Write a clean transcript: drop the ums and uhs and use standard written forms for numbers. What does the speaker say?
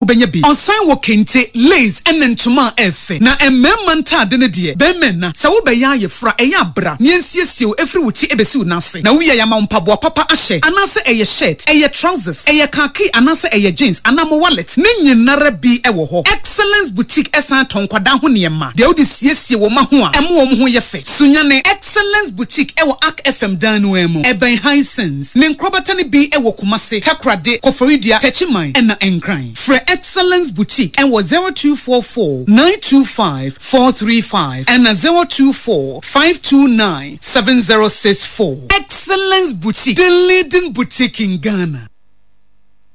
ubenya bi onsan wo kente lace enentuma efe na emmemma ntade ne de bemena sa wo beya yefra eya bra ne nsiesie efri wuti ebesi unase na wuya ya mampabo papa ahye anase eye shirt eye trousers eye khaki anase eye jeans anamo wallet ne nyinara bi ewo ho Excellence Boutique esan tonkwada ho niema de odi siesie wo ma ho a emo wo ho ye fe sunyane Excellence Boutique ewo Ark FM danu emu eben Hisense ne nkrobata ne bi ewo Kumase Takrade Koforidia Techiman ena enkran Fre Excellence Boutique ewo 0244 925 435 and 024 529 7064 Excellence Boutique, the leading boutique in Ghana.